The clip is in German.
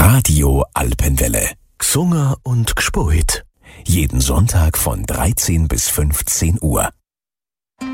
Radio Alpenwelle. Gsunger und gspurt. Jeden Sonntag von 13 bis 15 Uhr.